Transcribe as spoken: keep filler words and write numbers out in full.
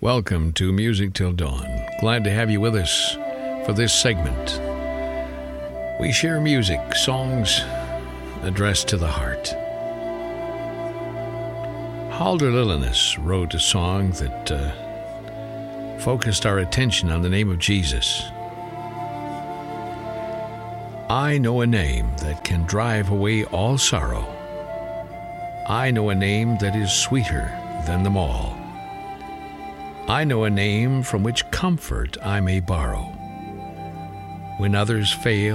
Welcome to Music Till Dawn. Glad to have you with us for this segment. We share music, songs addressed to the heart. Halder Lillinus wrote a song that uh, focused our attention on the name of Jesus. I know a name that can drive away all sorrow. I know a name that is sweeter than them all. I know a name from which comfort I may borrow. When others fail